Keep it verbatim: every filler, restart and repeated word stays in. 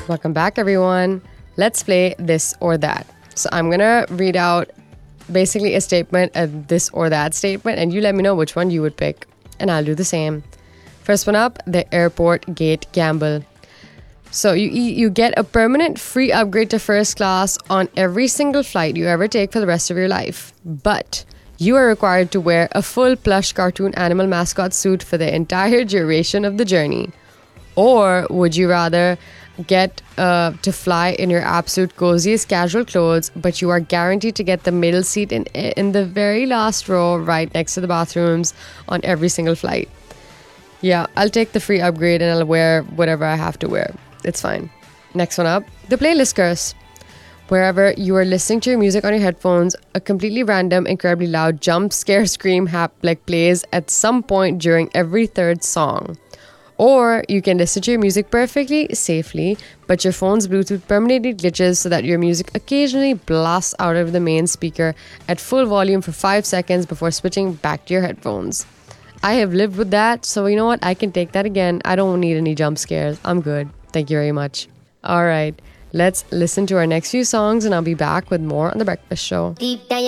Welcome back, everyone. Let's play this or that. So I'm going to read out basically a statement, a this or that statement, and you let me know which one you would pick. And I'll do the same. First one up, the airport gate gamble. So you you get a permanent free upgrade to first class on every single flight you ever take for the rest of your life. But you are required to wear a full plush cartoon animal mascot suit for the entire duration of the journey. Or would you rather get uh, to fly in your absolute coziest casual clothes, but you are guaranteed to get the middle seat in in the very last row right next to the bathrooms on every single flight? Yeah, I'll take the free upgrade and I'll wear whatever I have to wear. It's fine. Next one up, the playlist curse. Wherever you are listening to your music on your headphones, a completely random, incredibly loud jump scare scream hap like plays at some point during every third song. Or you can listen to your music perfectly, safely, but your phone's Bluetooth permanently glitches so that your music occasionally blasts out of the main speaker at full volume for five seconds before switching back to your headphones. I have lived with that, so you know what? I can take that again. I don't need any jump scares. I'm good. Thank you very much. All right, let's listen to our next few songs and I'll be back with more on The Breakfast Show. Deep down